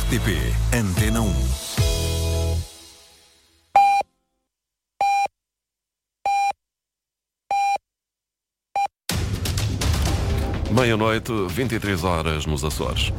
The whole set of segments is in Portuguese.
RTP Antena 1. Meia-noite, 23 horas nos Açores.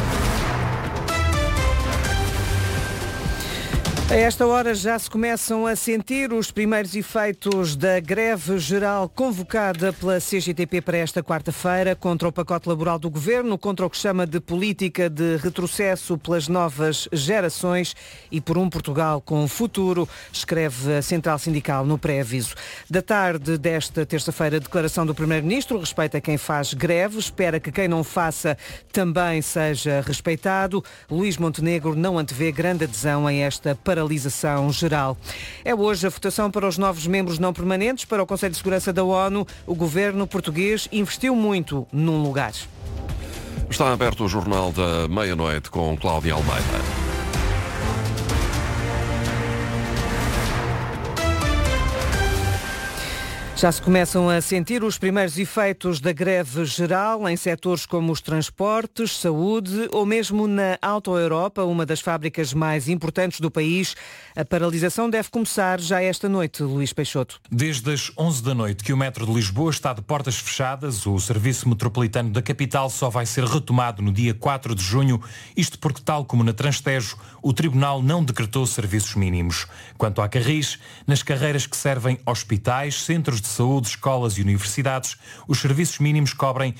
A esta hora já se começam a sentir os primeiros efeitos da greve geral convocada pela CGTP para esta quarta-feira contra o pacote laboral do Governo, contra o que chama de política de retrocesso pelas novas gerações e por um Portugal com futuro, escreve a Central Sindical no pré-aviso. Da tarde desta terça-feira, a declaração do Primeiro-Ministro respeita quem faz greve, espera que quem não faça também seja respeitado. Luís Montenegro não antevê grande adesão a esta paralisação geral. É hoje a votação para os novos membros não permanentes para o Conselho de Segurança da ONU. O governo português investiu muito num lugar. Está aberto o Jornal da Meia-Noite com Cláudia Almeida. Já se começam a sentir os primeiros efeitos da greve geral em setores como os transportes, saúde ou mesmo na Auto Europa, uma das fábricas mais importantes do país. A paralisação deve começar já esta noite, Luís Peixoto. Desde as 11 da noite que o metro de Lisboa está de portas fechadas, o serviço metropolitano da capital só vai ser retomado no dia 4 de junho, isto porque, tal como na Transtejo, o Tribunal não decretou serviços mínimos. Quanto à Carris, nas carreiras que servem hospitais, centros de saúde, escolas e universidades, os serviços mínimos cobrem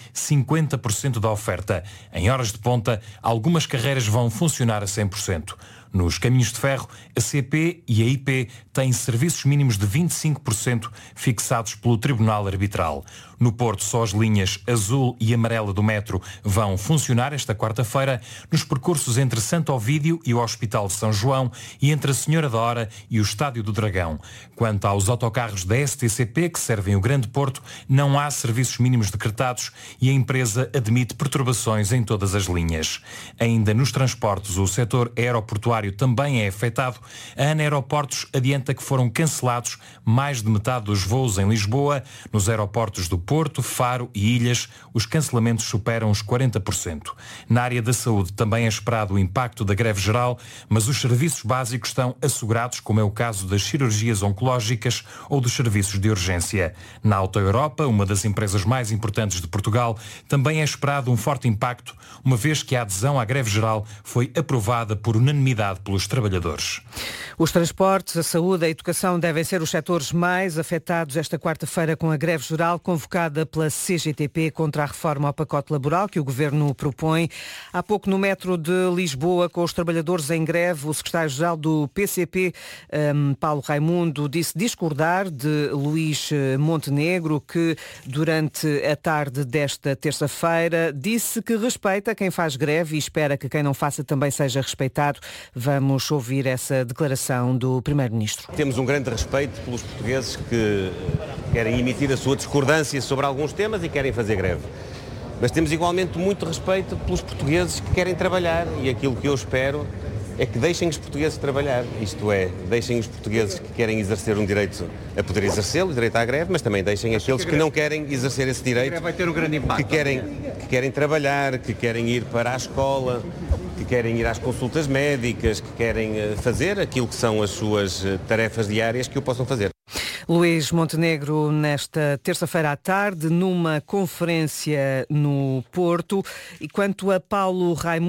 50% da oferta. Em horas de ponta, algumas carreiras vão funcionar a 100%. Nos caminhos de ferro, a CP e a IP têm serviços mínimos de 25% fixados pelo Tribunal Arbitral. No Porto, só as linhas azul e amarela do metro vão funcionar esta quarta-feira nos percursos entre Santo Ovídio e o Hospital de São João e entre a Senhora da Hora e o Estádio do Dragão. Quanto aos autocarros da STCP que servem o Grande Porto, não há serviços mínimos decretados e a empresa admite perturbações em todas as linhas. Ainda nos transportes, o setor aeroportuário também é afetado. A ANA Aeroportos adianta que foram cancelados mais de metade dos voos em Lisboa. Nos aeroportos do Porto, Faro e Ilhas, os cancelamentos superam os 40%. Na área da saúde também é esperado o impacto da greve geral, mas os serviços básicos estão assegurados, como é o caso das cirurgias oncológicas ou dos serviços de urgência. Na Auto Europa, uma das empresas mais importantes de Portugal, também é esperado um forte impacto, uma vez que a adesão à greve geral foi aprovada por unanimidade pelos trabalhadores. Os transportes, a saúde e a educação devem ser os setores mais afetados esta quarta-feira com a greve geral convocada pela CGTP contra a reforma ao pacote laboral que o Governo propõe. Há pouco no metro de Lisboa, com os trabalhadores em greve, o secretário-geral do PCP, Paulo Raimundo, disse discordar de Luís Montenegro, que durante a tarde desta terça-feira disse que respeita quem faz greve e espera que quem não faça também seja respeitado. Vamos ouvir essa declaração do Primeiro-Ministro. Temos um grande respeito pelos portugueses que querem emitir a sua discordância sobre alguns temas e querem fazer greve. Mas temos igualmente muito respeito pelos portugueses que querem trabalhar e aquilo que eu espero é que deixem os portugueses trabalhar, isto é, deixem os portugueses que querem exercer um direito a poder exercê-lo, o direito à greve, mas também deixem aqueles que não querem exercer esse direito, vai ter um grande impacto, que querem trabalhar, que querem ir para a escola, que querem ir às consultas médicas, que querem fazer aquilo que são as suas tarefas diárias, que o possam fazer. Luís Montenegro, nesta terça-feira à tarde, numa conferência no Porto. E quanto a Paulo Raimundo,